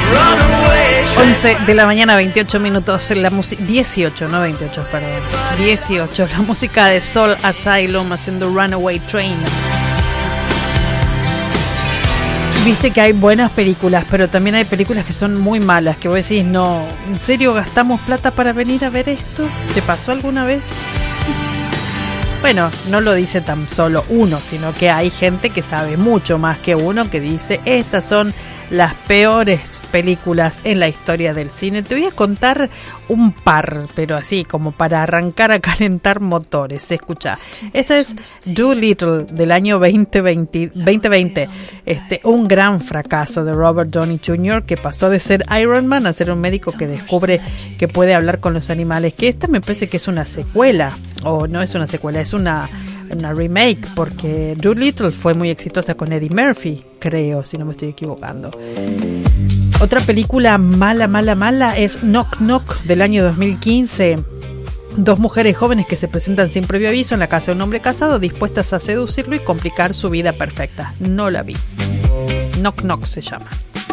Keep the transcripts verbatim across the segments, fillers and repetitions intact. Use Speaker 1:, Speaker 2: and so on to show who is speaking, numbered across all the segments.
Speaker 1: once de la mañana, veintiocho minutos. La música, dieciocho, no veintiocho, perdón. dieciocho. La música de Soul Asylum haciendo Runaway Train. Viste que hay buenas películas, pero también hay películas que son muy malas, que vos decís, no, ¿en serio gastamos plata para venir a ver esto? ¿Te pasó alguna vez? Bueno, no lo dice tan solo uno, sino que hay gente que sabe mucho más que uno que dice, estas son las peores películas en la historia del cine. Te voy a contar un par, pero así como para arrancar a calentar motores. Escucha, esta es Dolittle del año veinte veinte, este, un gran fracaso de Robert Downey junior que pasó de ser Iron Man a ser un médico que descubre que puede hablar con los animales. Que esta me parece que es una secuela, o no es una secuela, es una... una remake, porque Dolittle fue muy exitosa con Eddie Murphy, creo, si no me estoy equivocando. Otra película mala, mala, mala es Knock Knock del año dos mil quince. Dos mujeres jóvenes que se presentan sin previo aviso en la casa de un hombre casado, dispuestas a seducirlo y complicar su vida perfecta. No la vi. Knock Knock se llama.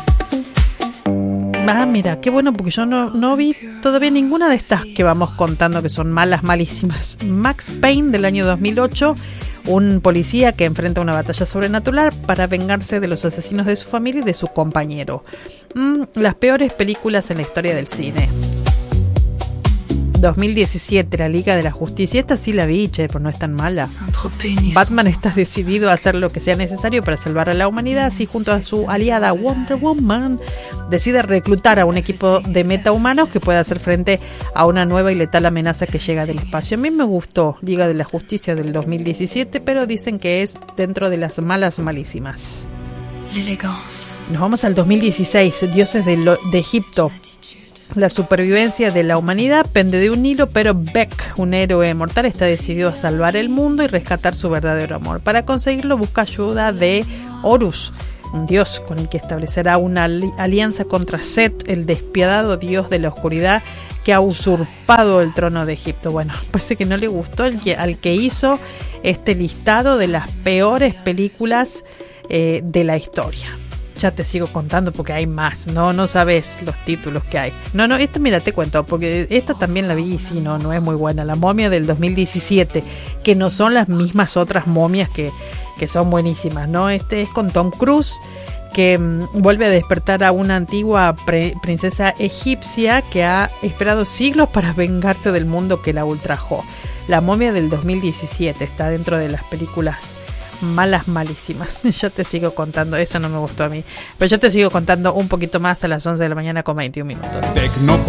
Speaker 1: Ah, mira, qué bueno, porque yo no, no vi todavía ninguna de estas que vamos contando que son malas, malísimas. Max Payne del año dos mil ocho, un policía que enfrenta una batalla sobrenatural para vengarse de los asesinos de su familia y de su compañero. Mm, las peores películas en la historia del cine. dos mil diecisiete, La Liga de la Justicia. Esta sí la vi, che, pero no es tan mala. Batman está decidido a hacer lo que sea necesario para salvar a la humanidad, así junto a su aliada Wonder Woman decide reclutar a un equipo de metahumanos que pueda hacer frente a una nueva y letal amenaza que llega del espacio. A mí me gustó Liga de la Justicia del dos mil diecisiete, pero dicen que es dentro de las malas malísimas. Nos vamos al dos mil dieciséis, Dioses de, lo, de Egipto. La supervivencia de la humanidad pende de un hilo, pero Beck, un héroe mortal, está decidido a salvar el mundo y rescatar su verdadero amor. Para conseguirlo busca ayuda de Horus, un dios con el que establecerá una alianza contra Set, el despiadado dios de la oscuridad que ha usurpado el trono de Egipto. Bueno, parece que no le gustó el que, al que hizo este listado de las peores películas eh, de la historia. Ya te sigo contando porque hay más, no no sabes los títulos que hay. No, no, esta mira, te cuento, porque esta también la vi y sí, no, no es muy buena. La momia del dos mil diecisiete, que no son las mismas otras momias que, que son buenísimas, ¿no? Este es con Tom Cruise, que mmm, vuelve a despertar a una antigua pre- princesa egipcia que ha esperado siglos para vengarse del mundo que la ultrajó. La momia del dos mil diecisiete está dentro de las películas malas, malísimas. Ya te sigo contando, eso no me gustó a mí, pero ya te sigo contando un poquito más a las once de la mañana con veintiún minutos.